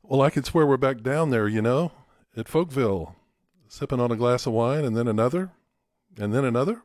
Well, I could swear we're back down there, at Folkville, sipping on a glass of wine and then another, and then another.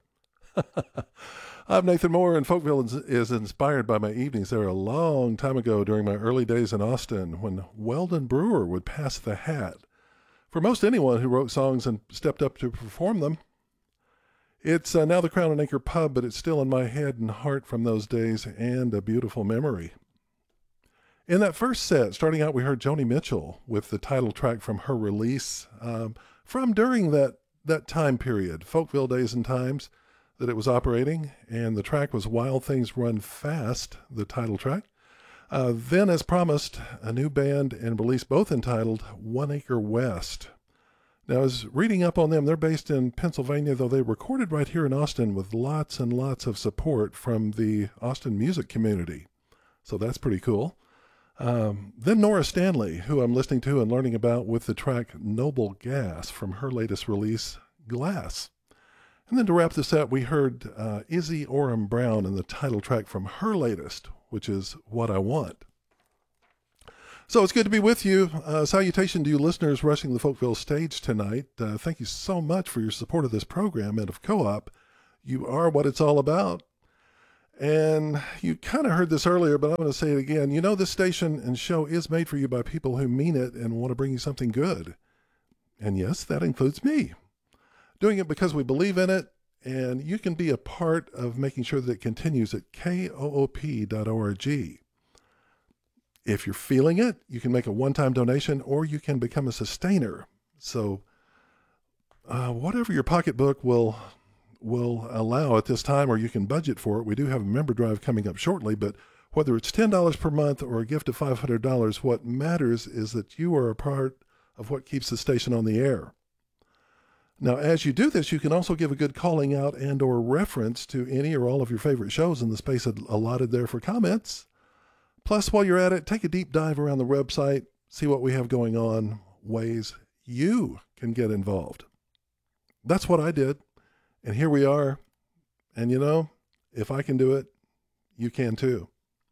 I'm Nathan Moore, and Folkville is inspired by my evenings there a long time ago during my early days in Austin when Weldon Brewer would pass the hat for most anyone who wrote songs and stepped up to perform them. It's now the Crown and Anchor Pub, but it's still in my head and heart from those days and a beautiful memory. In that first set, starting out, we heard Joni Mitchell with the title track from her release from during that time period, Folkville days and times that it was operating, and the track was Wild Things Run Fast, the title track. Then, as promised, a new band and release both entitled One Acre West. Now, I was reading up on them. They're based in Pennsylvania, though they recorded right here in Austin with lots and lots of support from the Austin music community. So that's pretty cool. Then Nora Stanley, who I'm listening to and learning about with the track Noble Gas from her latest release, Glass. And then to wrap this up, we heard Izzy Oram Brown and the title track from her latest, which is What I Want. So it's good to be with you. Salutation to you listeners rushing the Folkville stage tonight. Thank you so much for your support of this program and of Co-op. You are what it's all about. And you kind of heard this earlier, but I'm going to say it again. You know, this station and show is made for you by people who mean it and want to bring you something good. And yes, that includes me. Doing it because we believe in it, and you can be a part of making sure that it continues at koop.org. If you're feeling it, you can make a one-time donation, or you can become a sustainer. So whatever your pocketbook will allow at this time, or you can budget for it. We do have a member drive coming up shortly, but whether it's $10 per month or a gift of $500, what matters is that you are a part of what keeps the station on the air. Now, as you do this, you can also give a good calling out and or reference to any or all of your favorite shows in the space allotted there for comments. Plus, while you're at it, take a deep dive around the website, see what we have going on, ways you can get involved. That's what I did. And here we are. And you know, if I can do it, you can too.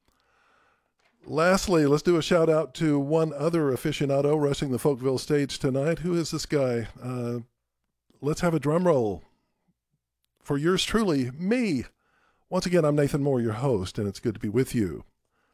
Lastly, let's do a shout out to one other aficionado rushing the Folkville stage tonight. Who is this guy? Let's have a drum roll for yours truly, me. Once again, I'm Nathan Moore, your host, and it's good to be with you.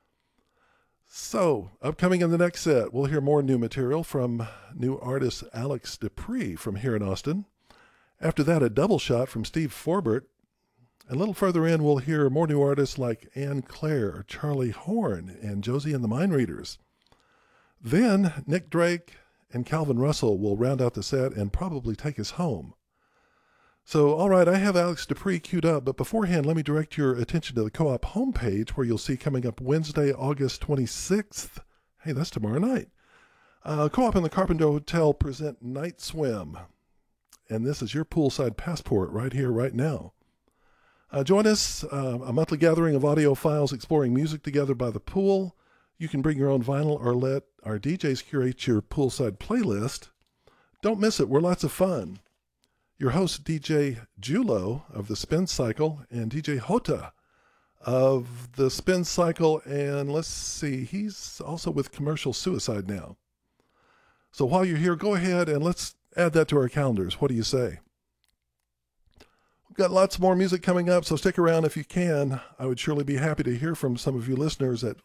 So, upcoming in the next set, we'll hear more new material from new artist Alex Dupree from here in Austin. After that, a double shot from Steve Forbert. And a little further in, we'll hear more new artists like Ann Clare, Charlie Horn, and Josie and the Mind Readers. Then, Nick Drake and Calvin Russell will round out the set and probably take us home. So, all right, I have Alex Dupree queued up, but beforehand, let me direct your attention to the Co-op homepage where you'll see coming up Wednesday, August 26th. Hey, that's tomorrow night. Co-op and the Carpenter Hotel present Night Swim. And this is your poolside passport right here, right now. Join us, a monthly gathering of audio files exploring music together by the pool. You can bring your own vinyl or let our DJs curate your poolside playlist. Don't miss it. We're lots of fun. Your host, DJ Julo of the Spin Cycle, and DJ Hota of the Spin Cycle. And let's see, he's also with Commercial Suicide now. So while you're here, go ahead and let's add that to our calendars. What do you say? We've got lots more music coming up, so stick around if you can. I would surely be happy to hear from some of you listeners at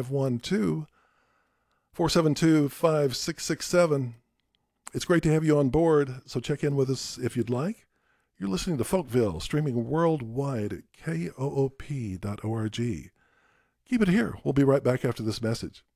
512-472-5667. It's great to have you on board, so check in with us if you'd like. You're listening to Folkville, streaming worldwide at koop.org. Keep it here. We'll be right back after this message.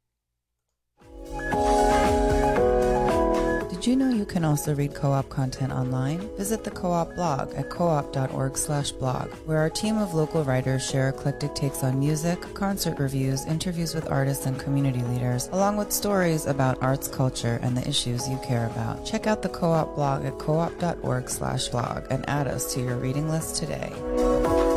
Did you know you can also read Co-op content online? Visit the Co-op blog at koop.org/blog, where our team of local writers share eclectic takes on music, concert reviews, interviews with artists and community leaders, along with stories about arts, culture, and the issues you care about. Check out the Co-op blog at koop.org/blog and add us to your reading list today.